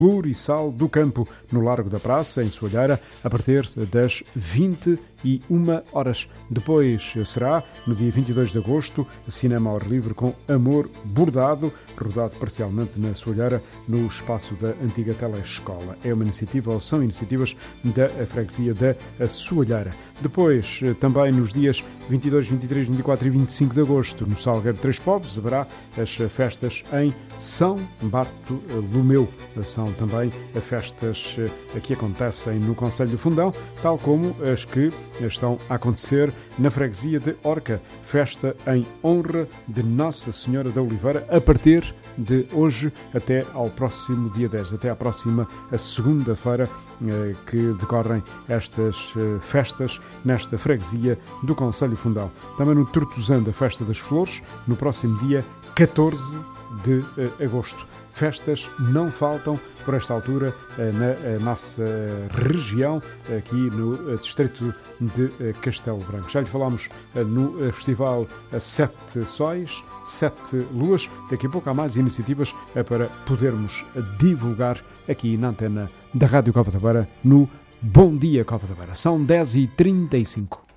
Plurissal do Campo, no Largo da Praça, em Soalheira, a partir das 21 horas. Depois será, no dia 22 de agosto, cinema ao ar livre com Amor Bordado, rodado parcialmente na Soalheira, no espaço da antiga telescola. É uma iniciativa, ou são iniciativas da freguesia da Soalheira. Depois, também nos dias 22, 23, 24 e 25 de agosto, no Salgueiro de Três Povos, haverá as festas em São Bartolomeu. São também festas que acontecem no Concelho do Fundão, tal como as que estão a acontecer na freguesia de Orca. Festa em honra de Nossa Senhora da Oliveira, a partir de hoje até ao próximo dia 10, até à próxima segunda-feira, que decorrem estas festas nesta freguesia do Concelho Fundão. Também no Tortozão da Festa das Flores, no próximo dia 14 de agosto. Festas não faltam por esta altura na nossa região, aqui no distrito de Castelo Branco. Já lhe falámos no festival Sete Sóis, Sete Luas. Daqui a pouco há mais iniciativas para podermos divulgar aqui na antena da Rádio Cova da Beira, no Bom Dia Cova da Beira. São 10h35.